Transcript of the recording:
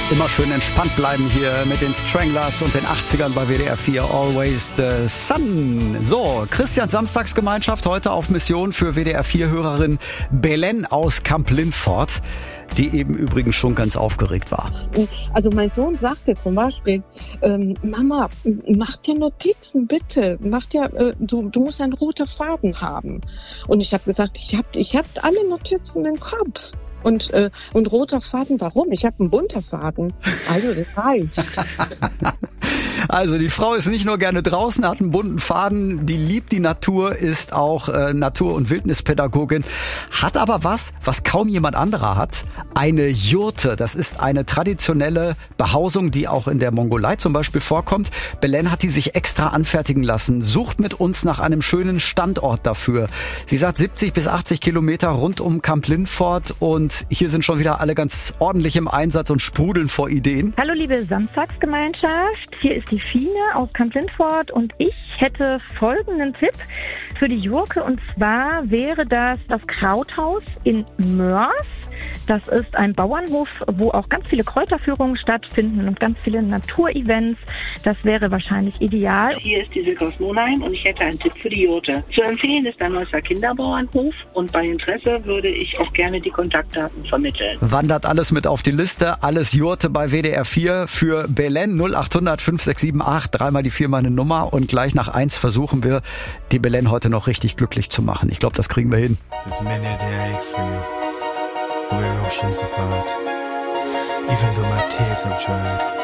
Immer schön entspannt bleiben hier mit den Stranglers und den 80ern bei WDR 4, Always the Sun. So, Christians Samstagsgemeinschaft heute auf Mission für WDR 4-Hörerin Belen aus Kamp-Lintfort, die eben übrigens schon ganz aufgeregt war. Also mein Sohn sagte zum Beispiel, Mama, mach dir Notizen, bitte. Du musst einen roten Faden haben. Und ich habe gesagt, ich hab alle Notizen im Kopf. Und roter Faden, warum? Ich habe einen bunter Faden. Also das reicht. Also die Frau ist nicht nur gerne draußen, hat einen bunten Faden, die liebt die Natur, ist auch Natur- und Wildnispädagogin, hat aber was kaum jemand anderer hat, eine Jurte. Das ist eine traditionelle Behausung, die auch in der Mongolei zum Beispiel vorkommt. Belen hat die sich extra anfertigen lassen, sucht mit uns nach einem schönen Standort dafür. Sie sagt 70 bis 80 Kilometer rund um Kamp-Lintfort und hier sind schon wieder alle ganz ordentlich im Einsatz und sprudeln vor Ideen. Hallo liebe Samstagsgemeinschaft, hier ist die Fine aus Kamp-Lintfort und ich hätte folgenden Tipp für die Jurke, und zwar wäre das Krauthaus in Moers. Das ist ein Bauernhof, wo auch ganz viele Kräuterführungen stattfinden und ganz viele Naturevents. Das wäre wahrscheinlich ideal. Hier ist die Silke aus Monheim und ich hätte einen Tipp für die Jurte. Zu empfehlen ist der Neusser Kinderbauernhof und bei Interesse würde ich auch gerne die Kontaktdaten vermitteln. Wandert alles mit auf die Liste, alles Jurte bei WDR 4 für Belen 0800 5678, dreimal die 4 meine Nummer und gleich nach 1 versuchen wir, die Belen heute noch richtig glücklich zu machen. Ich glaube, das kriegen wir hin. We're oceans apart, even though my tears have dried.